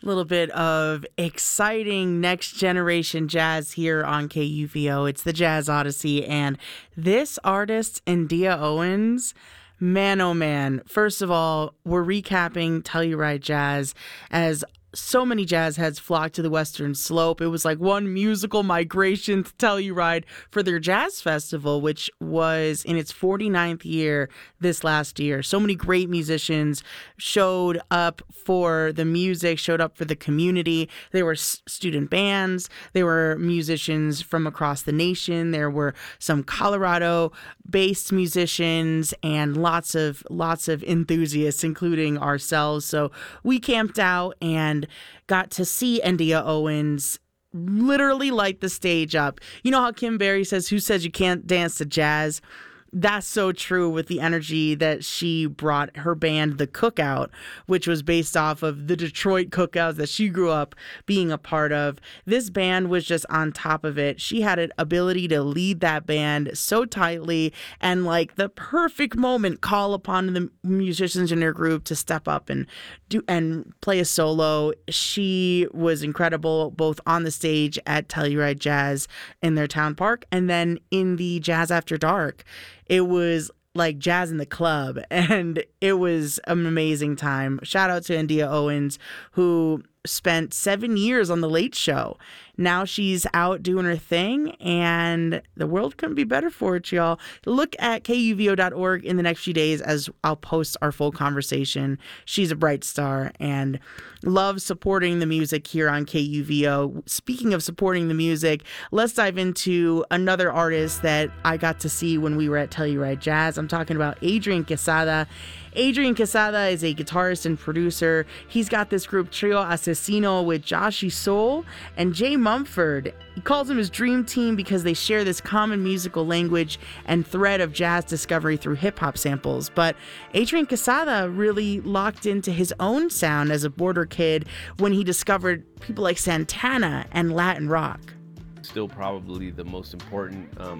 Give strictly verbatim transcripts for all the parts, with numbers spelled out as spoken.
A little bit of exciting next generation jazz here on K U V O. It's the Jazz Odyssey, and this artist, N'Dea Owens, man oh man. First of all, we're recapping Telluride Jazz as so many jazz heads flocked to the Western Slope. It was like one musical migration to Telluride for their jazz festival, which was in its forty-ninth year this last year. So many great musicians showed up for the music, showed up for the community. There were s- student bands. There were musicians from across the nation. There were some Colorado-based musicians and lots of lots of enthusiasts, including ourselves. So we camped out and got to see N'Dea Owens literally light the stage up. You know how Kim Berry says, "Who says you can't dance to jazz?" That's so true with the energy that she brought her band, The Cookout, which was based off of the Detroit cookouts that she grew up being a part of. This band was just on top of it. She had an ability to lead that band so tightly and like the perfect moment call upon the musicians in her group to step up and do and play a solo. She was incredible both on the stage at Telluride Jazz in their town park and then in the Jazz After Dark. It was like jazz in the club, and it was an amazing time. Shout out to N'Dea Owens, who spent seven years on The Late Show. Now she's out doing her thing, and the world couldn't be better for it, y'all. Look at K U V O dot org in the next few days as I'll post our full conversation. She's a bright star and loves supporting the music here on K U V O. Speaking of supporting the music, let's dive into another artist that I got to see when we were at Telluride Jazz. I'm talking about Adrian Quesada. Adrian Quesada is a guitarist and producer. He's got this group Trio Asesino with Joshi Soul and Jay Mumford. He calls them his dream team because they share this common musical language and thread of jazz discovery through hip-hop samples. But Adrian Quesada really locked into his own sound as a border kid when he discovered people like Santana and Latin rock. Still probably the most important um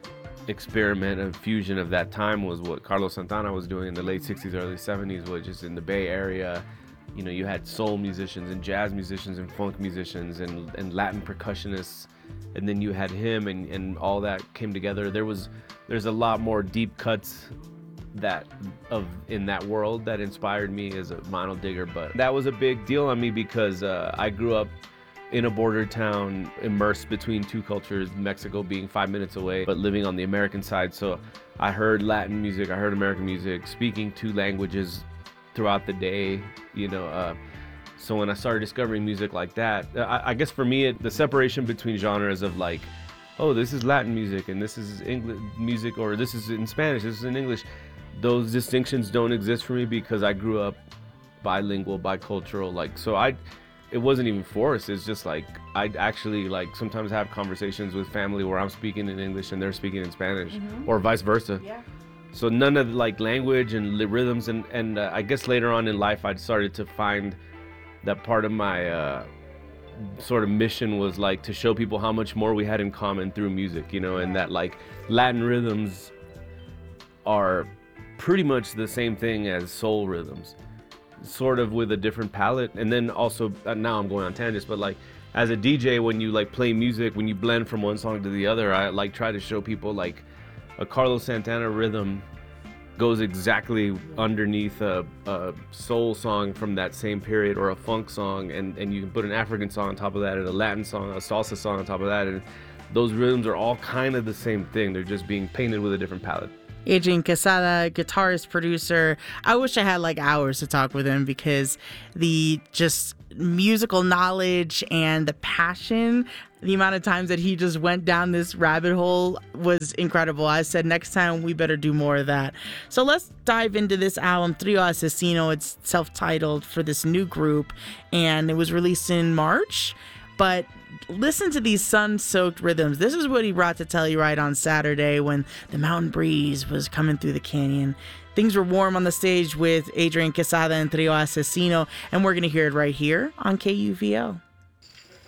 experiment and fusion of that time was what Carlos Santana was doing in the late sixties, early seventies, which is in the Bay Area. You know, you had soul musicians and jazz musicians and funk musicians and, and Latin percussionists, and then you had him and, and all that came together. There was there's a lot more deep cuts that of in that world that inspired me as a vinyl digger, but that was a big deal on me because uh, I grew up in a border town, immersed between two cultures, Mexico being five minutes away, but living on the American side. So I heard Latin music, I heard American music, speaking two languages throughout the day, you know. Uh, so when I started discovering music like that, I, I guess for me, it, the separation between genres of like, oh, this is Latin music and this is English music, or this is in Spanish, this is in English, those distinctions don't exist for me because I grew up bilingual, bicultural, like, so I, it wasn't even forced. It's just like I'd actually like sometimes have conversations with family where I'm speaking in English and they're speaking in Spanish, mm-hmm. or vice versa. Yeah. So none of like language and li- rhythms and and uh, I guess later on in life I started to find that part of my uh, sort of mission was like to show people how much more we had in common through music, you know, and that like Latin rhythms are pretty much the same thing as soul rhythms, sort of with a different palette. And then also uh, now I'm going on tangents, but like as a D J, when you like play music, when you blend from one song to the other, I like try to show people like a Carlos Santana rhythm goes exactly underneath a, a soul song from that same period, or a funk song, and, and you can put an African song on top of that, and a Latin song, a salsa song on top of that, and those rhythms are all kind of the same thing. They're just being painted with a different palette. Adrian Quesada, guitarist, producer. I wish I had like hours to talk with him because the just musical knowledge and the passion, the amount of times that he just went down this rabbit hole was incredible. I said next time we better do more of that. So let's dive into this album, Trio Asesino. It's self-titled for this new group and it was released in March. But listen to these sun-soaked rhythms. This is what he brought to Telluride on Saturday when the mountain breeze was coming through the canyon. Things were warm on the stage with Adrian Quesada and Trio Asesino, and we're going to hear it right here on K U V O.